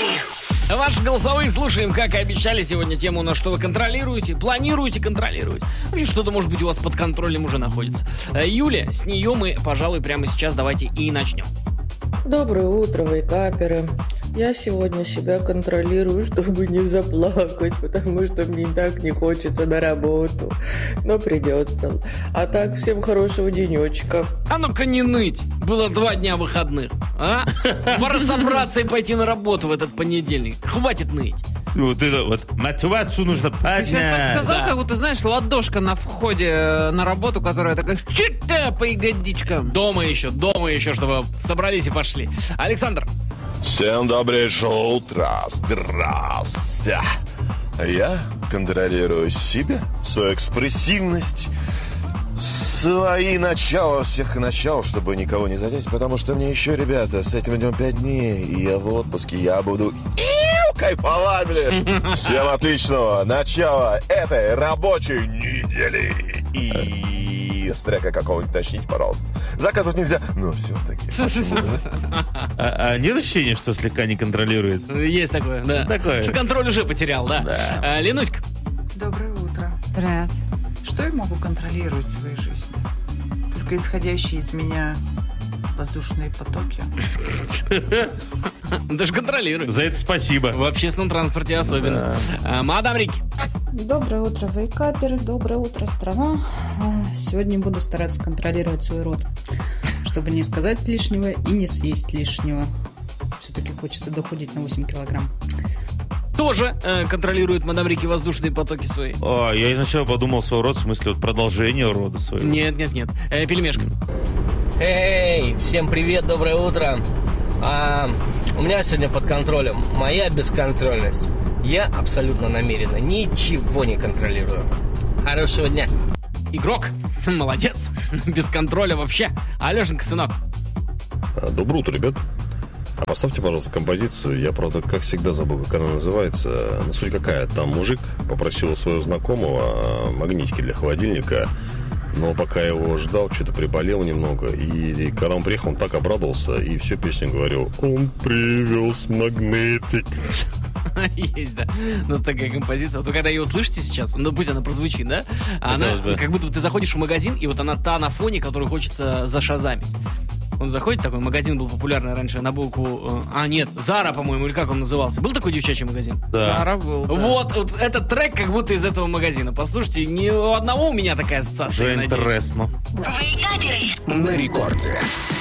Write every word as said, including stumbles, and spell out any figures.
Ваши голосовые слушаем, как и обещали. Сегодня тему, на что вы контролируете, планируете контролировать. Вообще что-то, может быть, у вас под контролем уже находится. Юля, с нее мы, пожалуй, прямо сейчас давайте и начнем. Доброе утро, вейкаперы. Я сегодня себя контролирую, чтобы не заплакать, потому что мне так не хочется на работу. Но придется. А так, всем хорошего денечка. А ну-ка не ныть. Было два дня выходных. А? Пора собраться и пойти на работу в этот понедельник. Хватит ныть. Вот это вот мотивацию нужно поднять. Ты сейчас так сказал, Да. как будто, знаешь, ладошка на входе на работу, которая такая чита по ягодичкам. Дома еще, дома еще, чтобы собрались и пошли. Александр. Всем добрейшего утра. Здравствуйте. Я контролирую себя, свою экспрессивность, свои начала, всех начал, чтобы никого не задеть, потому что мне еще, ребята, с этим идем пять дней, и я в отпуске, я буду кайфовать, блин. Всем отличного начала этой рабочей недели. И с трека какого-нибудь начните, пожалуйста. Заказывать нельзя, но все-таки. А, а нет ощущения, что слегка не контролирует? Есть такое, да. Такое. Что контроль уже потерял, да. Да. А, Ленуська. Доброе утро. Привет. Что я могу контролировать в своей жизни? Только исходящие из меня воздушные потоки. Даже контролируй. За это спасибо. В общественном транспорте особенно. А, мадам Рики. Доброе утро, вейкаперы, доброе утро, страна. А, Сегодня буду стараться контролировать свой рот, чтобы не сказать лишнего и не съесть лишнего. Все-таки хочется дохудеть на восемь килограмм. Тоже э, контролирует мадам Рики воздушные потоки свои. О, я сначала подумал свой род, в смысле вот продолжение рода своего. Нет, нет, нет. Э, Пельмешка. Эй, всем привет, доброе утро. А, у меня сегодня под контролем моя бесконтрольность. Я абсолютно намеренно ничего не контролирую. Хорошего дня. Игрок. Молодец. Без контроля вообще. Алешенька, сынок. Доброе утро, ребят. А поставьте, пожалуйста, композицию. Я, правда, как всегда забыл, как она называется. Но суть какая. Там мужик попросил у своего знакомого магнитики для холодильника. Но пока я его ждал, что-то приболел немного. И, и когда он приехал, он так обрадовался. И всю песню говорил: он привез магнитик. Есть, да. У нас такая композиция. Вот вы когда ее услышите сейчас, ну пусть она прозвучит, да? Она, Хотелось бы. как будто ты заходишь в магазин, и вот она та на фоне, которую хочется зашазамить. Он заходит, такой магазин был популярный раньше на булку. э, А, нет, Зара, по-моему, или как он назывался. Был такой девчачий магазин? Да. Зара был. да. Вот, вот этот трек как будто из этого магазина. Послушайте, ни у одного у меня такая ассоциация, я Уже надеюсь. интересно. На рекорде.